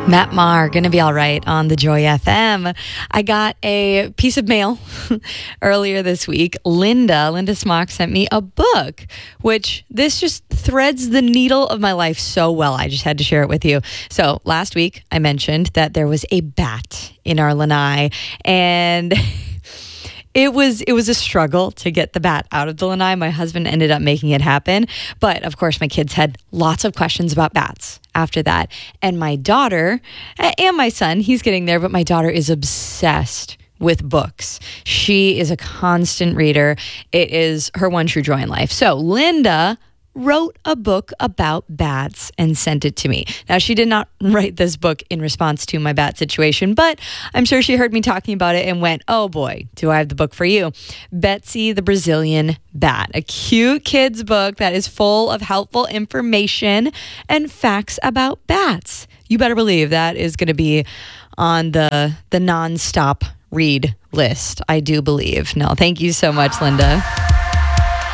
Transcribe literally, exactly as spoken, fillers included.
Matt Maher, gonna be all right on the Joy F M. I got a piece of mail earlier this week. Linda, Linda Smock sent me a book, which this just threads the needle of my life so well. I just had to share it with you. So last week I mentioned that there was a bat in our lanai, and It was it was a struggle to get the bat out of the lanai. My husband ended up making it happen. But of course, my kids had lots of questions about bats after that. And my daughter and my son, he's getting there, but my daughter is obsessed with books. She is a constant reader. It is her one true joy in life. So Linda wrote a book about bats and sent it to me. Now, she did not write this book in response to my bat situation, but I'm sure she heard me talking about it and went, oh boy, do I have the book for you. Betsy the Brazilian Bat, a cute kid's book that is full of helpful information and facts about bats. You better believe that is going to be on the, the nonstop read list, I do believe. No, thank you so much, Linda.